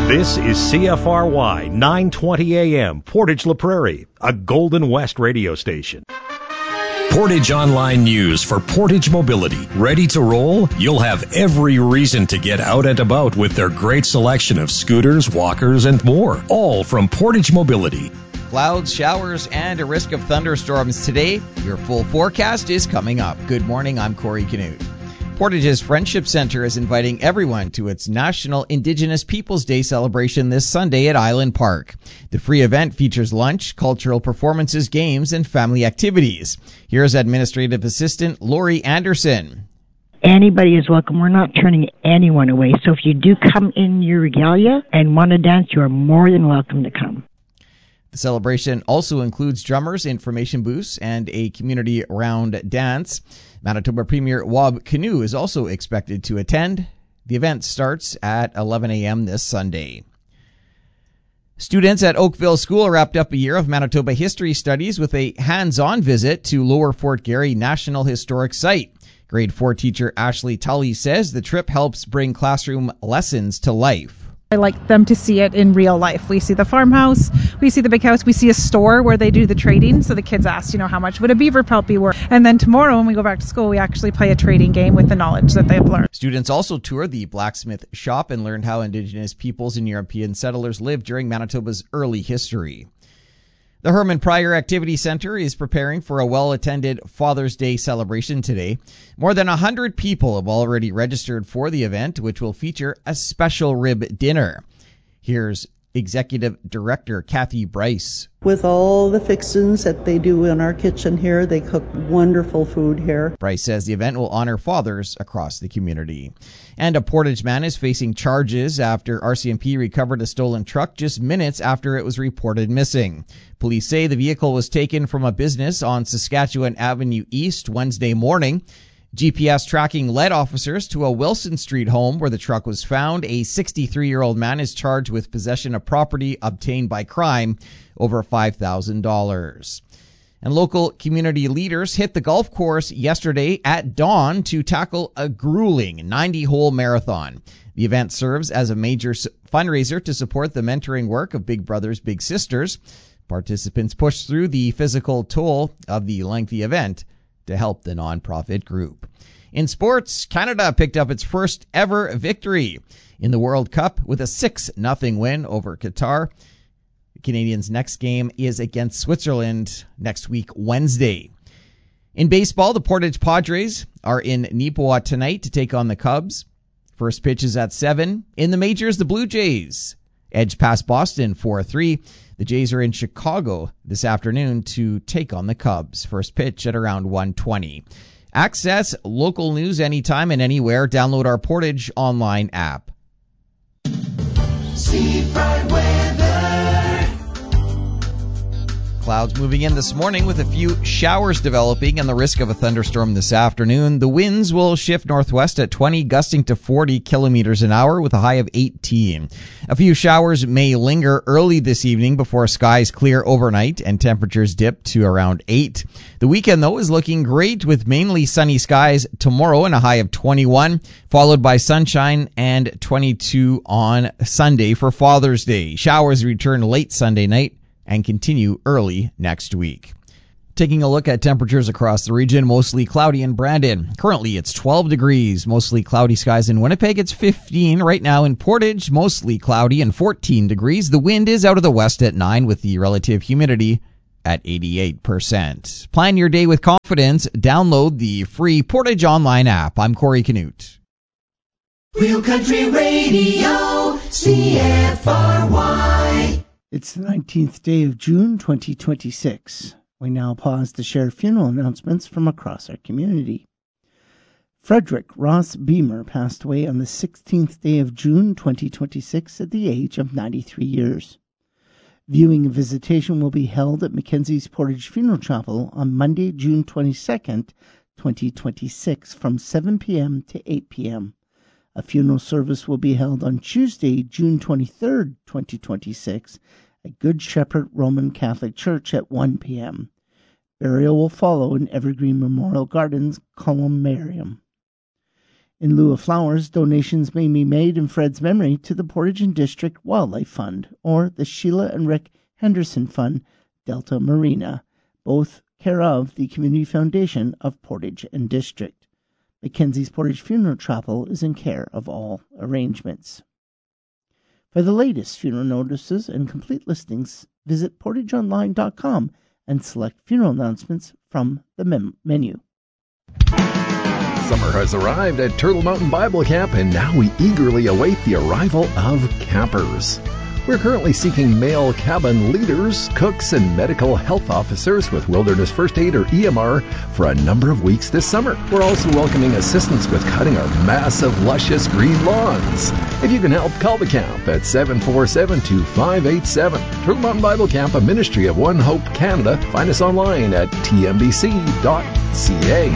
This is CFRY 920 AM, Portage La Prairie, a Golden West radio station. Portage Online News for Portage Mobility. Ready to roll? You'll have every reason to get out and about with their great selection of scooters, walkers, and more. All from Portage Mobility. Clouds, showers, and a risk of thunderstorms today. Your full forecast is coming up. Good morning, I'm Corey Canute. Portage's Friendship Center is inviting everyone to its National Indigenous Peoples Day celebration this Sunday at Island Park. The free event features lunch, cultural performances, games, and family activities. Here's Administrative Assistant Lori Anderson. Anybody is welcome. We're not turning anyone away. So if you do come in your regalia and want to dance, you are more than welcome to come. The celebration also includes drummers, information booths, and a community round dance. Manitoba Premier Wab Kinew is also expected to attend. The event starts at 11 a.m. this Sunday. Students at Oakville School wrapped up a year of Manitoba history studies with a hands-on visit to Lower Fort Garry National Historic Site. Grade 4 teacher Ashley Tully says the trip helps bring classroom lessons to life. I like them to see it in real life. We see the farmhouse, we see the big house, we see a store where they do the trading. So the kids ask, how much would a beaver pelt be worth? And then tomorrow when we go back to school, we actually play a trading game with the knowledge that they've learned. Students also toured the blacksmith shop and learned how Indigenous peoples and European settlers lived during Manitoba's early history. The Herman Pryor Activity Center is preparing for a well-attended Father's Day celebration today. More than 100 people have already registered for the event, which will feature a special rib dinner. Here's Executive Director Kathy Bryce. With all the fixings that they do in our kitchen here, they cook wonderful food here. Bryce says the event will honor fathers across the community. And a Portage man is facing charges after RCMP recovered a stolen truck just minutes after it was reported missing. Police say the vehicle was taken from a business on Saskatchewan Avenue East Wednesday morning. GPS tracking led officers to a Wilson Street home where the truck was found. A 63-year-old man is charged with possession of property obtained by crime over $5,000. And local community leaders hit the golf course yesterday at dawn to tackle a grueling 90-hole marathon. The event serves as a major fundraiser to support the mentoring work of Big Brothers Big Sisters. Participants push through the physical toll of the lengthy event to help the nonprofit group. In sports, Canada picked up its first ever victory in the World Cup with a 6-0 win over Qatar. The Canadians' next game is against Switzerland next week, Wednesday. In baseball, the Portage Padres are in Neepawa tonight to take on the Cubs. First pitch is at 7. In the majors, the Blue Jays edge past Boston 4-3. The Jays are in Chicago this afternoon to take on the Cubs. First pitch at around 1:20. Access local news anytime and anywhere. Download our Portage online app. Seafront weather. Clouds moving in this morning with a few showers developing and the risk of a thunderstorm this afternoon. The winds will shift northwest at 20, gusting to 40 kilometers an hour with a high of 18. A few showers may linger early this evening before skies clear overnight and temperatures dip to around 8. The weekend, though, is looking great with mainly sunny skies tomorrow and a high of 21, followed by sunshine and 22 on Sunday for Father's Day. Showers return late Sunday night and continue early next week. Taking a look at temperatures across the region, mostly cloudy in Brandon. Currently, it's 12 degrees. Mostly cloudy skies in Winnipeg. It's 15 right now in Portage. Mostly cloudy and 14 degrees. The wind is out of the west at 9 with the relative humidity at 88%. Plan your day with confidence. Download the free Portage Online app. I'm Corey Canute. Real Country Radio, CFRY. It's the 19th day of June, 2026. We now pause to share funeral announcements from across our community. Frederick Ross Beamer passed away on the 16th day of June, 2026 at the age of 93 years. Viewing and visitation will be held at Mackenzie's Portage Funeral Chapel on Monday, June 22nd, 2026 from 7 p.m. to 8 p.m. A funeral service will be held on Tuesday, June 23rd, 2026 at Good Shepherd Roman Catholic Church at 1 p.m. Burial will follow in Evergreen Memorial Gardens, Columbarium. In lieu of flowers, donations may be made in Fred's memory to the Portage and District Wildlife Fund or the Sheila and Rick Henderson Fund, Delta Marina, both care of the Community Foundation of Portage and District. Mackenzie's Portage Funeral Chapel is in care of all arrangements. For the latest funeral notices and complete listings, visit portageonline.com and select funeral announcements from the menu. Summer has arrived at Turtle Mountain Bible Camp, and now we eagerly await the arrival of campers. We're currently seeking male cabin leaders, cooks, and medical health officers with Wilderness First Aid or EMR for a number of weeks this summer. We're also welcoming assistance with cutting our massive, luscious green lawns. If you can help, call the camp at 747-2587. Turtle Mountain Bible Camp, a ministry of One Hope Canada. Find us online at tmbc.ca.